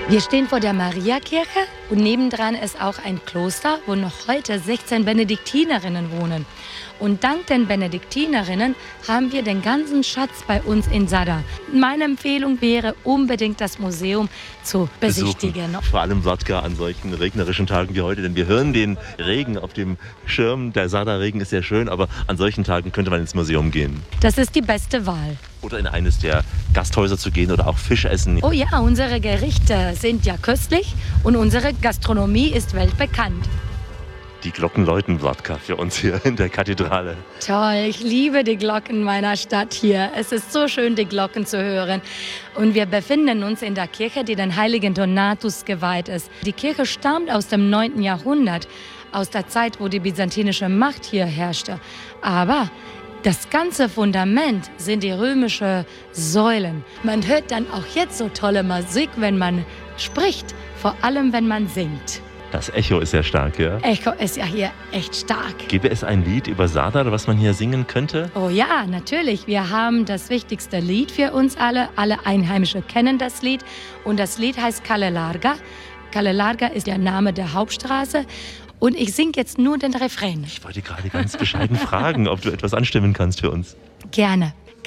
Wir stehen vor der Mariakirche und nebendran ist auch ein Kloster, wo noch heute 16 Benediktinerinnen wohnen. Und dank den Benediktinerinnen haben wir den ganzen Schatz bei uns in Zadar. Meine Empfehlung wäre unbedingt das Museum zu besichtigen. Vor allem Wodka an solchen regnerischen Tagen wie heute, denn wir hören den Regen auf dem Schirm. Der Zadar-Regen ist sehr schön, aber an solchen Tagen könnte man ins Museum gehen. Das ist die beste Wahl. Oder in eines der Gasthäuser zu gehen oder auch Fisch essen. Oh ja, unsere Gerichte sind ja köstlich und unsere Gastronomie ist weltbekannt. Die Glocken läuten Wodka für uns hier in der Kathedrale. Toll, ich liebe die Glocken meiner Stadt hier. Es ist so schön, die Glocken zu hören. Und wir befinden uns in der Kirche, die den heiligen Donatus geweiht ist. Die Kirche stammt aus dem 9. Jahrhundert, aus der Zeit, wo die byzantinische Macht hier herrschte. Aber das ganze Fundament sind die römischen Säulen. Man hört dann auch jetzt so tolle Musik, wenn man spricht, vor allem wenn man singt. Das Echo ist sehr stark, ja? Echo ist ja hier echt stark. Gäbe es ein Lied über Zadar, was man hier singen könnte? Oh ja, natürlich. Wir haben das wichtigste Lied für uns alle. Alle Einheimischen kennen das Lied. Und das Lied heißt Cale Larga. Cale Larga ist der Name der Hauptstraße. Und ich singe jetzt nur den Refrain. Ich wollte gerade ganz bescheiden fragen, ob du etwas anstimmen kannst für uns. Gerne.